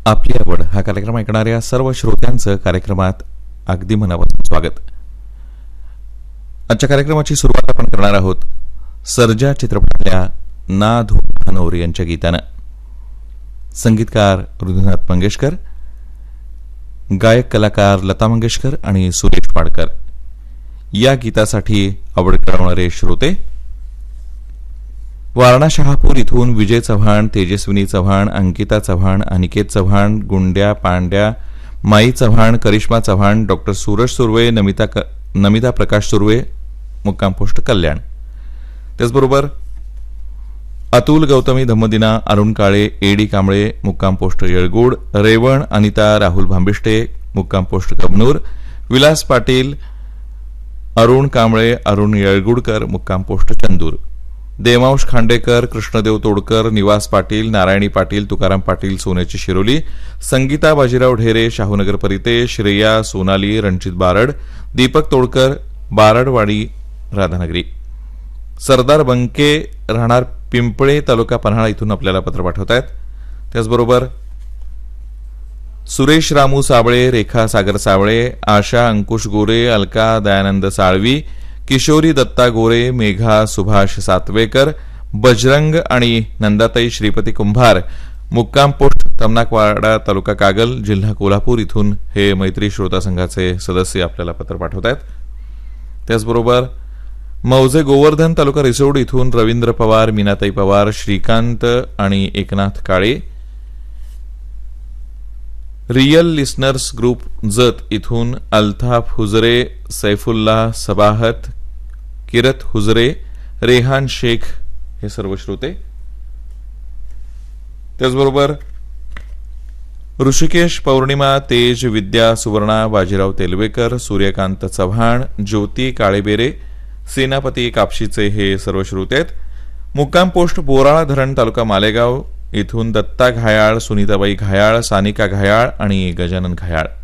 आपली आवड हा कार्यक्रम ऐकणाऱ्या सर्व श्रोत्यांचं कार्यक्रमात अगदी मनापासून स्वागत. आजच्या कार्यक्रमाची सुरुवात आपण करणार आहोत सर्जा चित्रपटातल्या ना धूम नवरी यांच्या गीतानं. संगीतकार हृदयनाथ मंगेशकर, गायक कलाकार लता मंगेशकर आणि सुरेश वाडकर. या गीतासाठी आवड कळवणारे श्रोते वारणा शहापूर इथून विजय चव्हाण, तेजस्विनी चव्हाण, अंकिता चव्हाण, अनिकेत चव्हाण, गुंड्या पांड्या, माई चव्हाण, करिश्मा चव्हाण, डॉक्टर सूरज सुर्वे, नमिता प्रकाश सुर्वे, मुक्काम पोस्ट कल्याण. त्याचबरोबर अतुल गौतमी धम्मदिना, अरुण काळे, एडी कांबळे, मुक्काम पोस्ट येळगुड, रेवण अनिता, राहुल भांबिष्टे, मुक्काम पोस्ट कबनूर, विलास पाटील, अरुण कांबळे, अरुण येळगुडकर, मुक्काम पोस्ट चंदूर, देवांश खांडेकर, कृष्णदेव तोडकर, निवास पाटील, नारायणी पाटील, तुकाराम पाटील, सोन्याची शिरोली, संगीता बाजीराव ढेरे, शाहूनगर परिते, श्रेया, सोनाली, रणजित बारड, दीपक तोडकर, बारडवाडी, राधानगरी. सरदार बंके राहणार पिंपळे, तालुका पन्हाळा इथून आपल्याला पत्र पाठवत आहेत. त्याचबरोबर सुरेश रामू साबळे, रेखा सागर साबळे, आशा अंकुश गोरे, अलका दयानंद साळवी, किशोरी दत्ता गोरे, मेघा सुभाष सातवेकर, बजरंग आणि नंदाताई श्रीपती कुंभार, मुक्काम पोस्ट तमनाकवाडा, तालुका कागल, जिल्हा कोल्हापूर इथून हे मैत्री श्रोता संघाचे सदस्य आपल्याला पत्र पाठवत आहेत. त्याचबरोबर मौजे गोवर्धन, तालुका रिसोड इथून रवींद्र पवार, मीनाताई पवार, श्रीकांत आणि एकनाथ काळे. रियल लिस्नर्स ग्रुप जत इथून अल्ताफ हुजरे, सैफुल्लाह सबाहत, किरत हुजरे, रेहान शेख हे सर्व श्रोते. त्याचबरोबर ऋषिकेश, पौर्णिमा, तेज, विद्या, सुवर्णा, बाजीराव तेलवेकर, सूर्यकांत चव्हाण, ज्योती काळेबेरे, सेनापती कापशीचे हे सर्व श्रोते आहेत. मुक्काम पोस्ट बोराळा धरण, तालुका मालेगाव इथून दत्ता घायाळ, सुनीताबाई घायाळ, सानिका घायाळ आणि गजानन घायाळ.